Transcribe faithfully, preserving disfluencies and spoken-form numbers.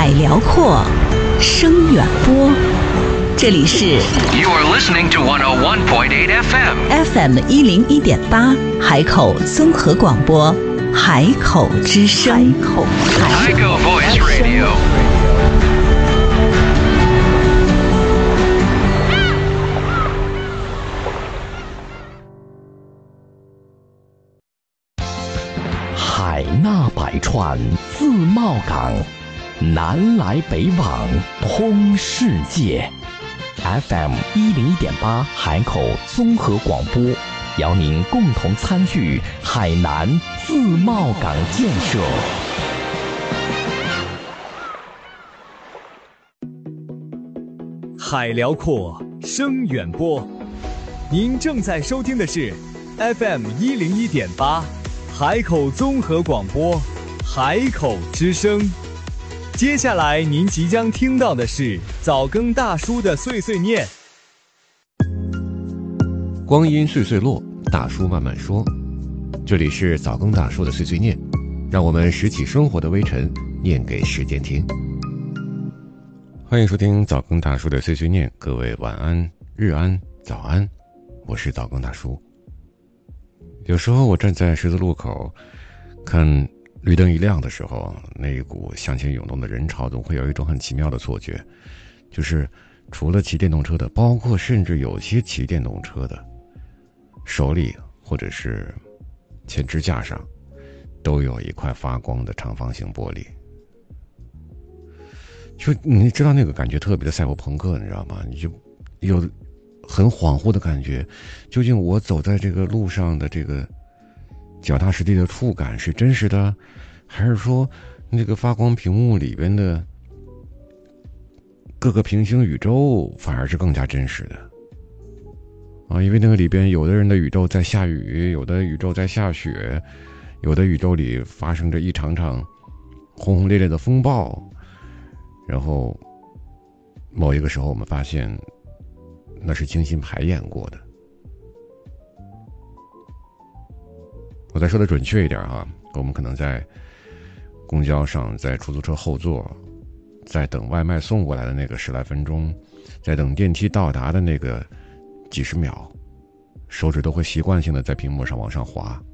海辽阔，声远播。这里是 You are listening to one oh one point eight F M F M 一零一点八海口综合广播，海口之声。海口海口 Voice Radio。 海纳百川，自贸港，南来北往，通世界。F M 一零一点八海口综合广播，邀您共同参与海南自贸港建设。 海辽阔，声远播。您正在收听的是 F M 一零一点八海口综合广播，海口之声。接下来您即将听到的是早更大叔的碎碎念。 光阴岁岁落，大叔慢慢说。这里是早更大叔的碎碎念，让我们拾起生活的微尘，念给时间听。欢迎收听早更大叔的碎碎念，各位晚安、日安、早安，我是早更大叔。有时候我站在十字路口，看绿灯一亮的时候，那一股向前涌动的人潮总会有一种很奇妙的错觉，就是除了骑电动车的，包括甚至有些骑电动车的手里或者是前支架上都有一块发光的长方形玻璃。就你知道那个感觉特别的赛博朋克，你知道吗？你就有很恍惚的感觉，究竟我走在这个路上的这个脚踏实地的触感是真实的，还是说那个发光屏幕里边的各个平行宇宙反而是更加真实的啊？因为那个里边有的人的宇宙在下雨，有的宇宙在下雪，有的宇宙里发生着一场场轰轰烈烈的风暴，然后某一个时候我们发现那是精心排演过的。我再说的准确一点啊，我们可能在公交上，在出租车后座，在等外卖送过来的那个十来分钟，在等电梯到达的那个几十秒，手指都会习惯性的在屏幕上往上滑。